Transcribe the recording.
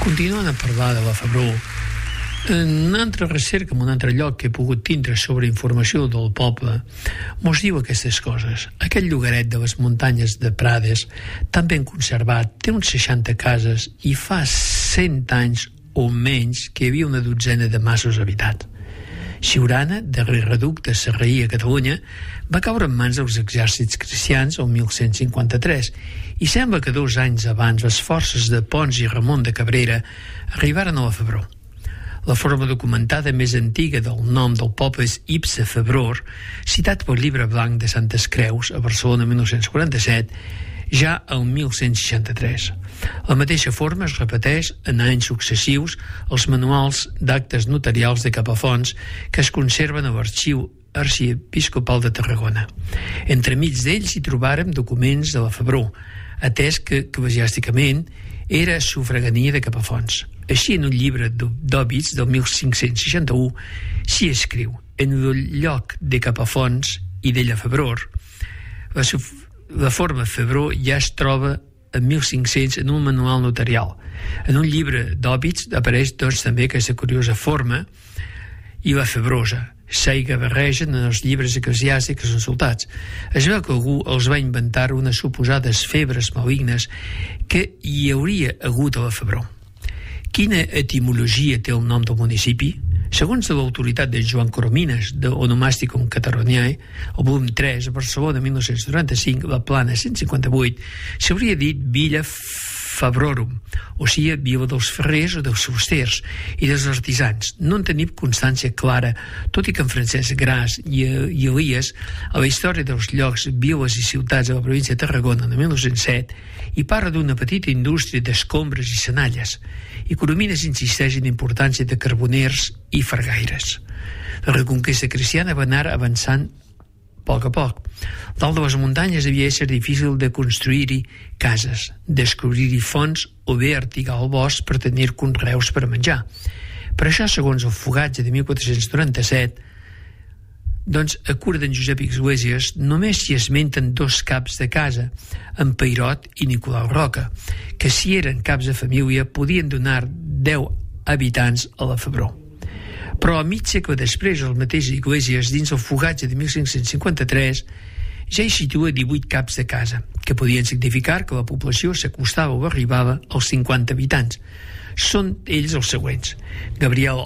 Continuant a parlar de la Febró, en una altra recerca, en un altre lloc que he pogut tindre sobre informació del poble, mos diu aquestes coses. Aquest llogaret de les muntanyes de Prades, tan ben conservat, té uns 60 cases i fa 100 anys o menys que hi havia una dotzena de masos habitats. Siurana, darrer reducte de Sarraí a Catalunya, va caure en mans dels exèrcits cristians el 1153 i sembla que 2 anys abans les forces de Pons i Ramon de Cabrera arribaren a la Febró. La forma documentada més antiga del nom del poble és Ipse Febror, citat pel Llibre Blanc de Santes Creus, a Barcelona 1947, ja el 1163. La mateixa forma es repeteix en anys successius als manuals d'actes notarials de Capafonts que es conserven a l'Arxiu Arxiepiscopal de Tarragona. Entremig d'ells hi trobàrem documents de la Febró, atès que eclesiàsticament era sufragania de Capafonts. Així, en un llibre d'òbits del 1561 s'hi escriu: en el lloc de Capafonts i de la Febror, la forma Febró ja es troba en 1500 en un manual notarial. En un llibre d'òbits apareix doncs també aquesta curiosa forma i la Febrosa, seiga barregen en els llibres eclesiàstics consultats. Es veu que algú els va inventar unes suposades febres malignes que hi hauria hagut a la Febró. Quina etimologia té el nom del municipi? Segons l'autoritat de Joan Coromines, de Onomàsticum Cataroniae, el volum 3, a Barcelona, 1995, la plana 158, s'hauria dit Villa Febrorum, o sigui, vila dels ferrers o dels fusters i dels artisans. No en tenim constància clara, tot i que en Francesc Gras i Elias, a la història dels llocs, viles i ciutats de la província de Tarragona, de 1907, hi parla d'una petita indústria d'escombres i senalles, i Coromines insisteix en la importància de carboners i fargaires. La reconquesta cristiana va anar avançant a poc. Dalt de les muntanyes havia de ser difícil de construir-hi cases, descobrir-hi fonts o bé artigar el bosc per tenir conreus per a menjar. Per això, segons el Fogatge de 1497, doncs, a cura d'en Josep Iglesias, només s'hi esmenten 2 caps de casa, en Peirot i Nicolau Roca, que si eren caps de família podien donar 10 habitants a la Febró. Però a mig segle després, el mateix Iglesias, dins el Fogatge de 1553, ja hi situa 18 caps de casa, que podien significar que la població s'acostava o arribava als 50 habitants. Són ells els següents: Gabriel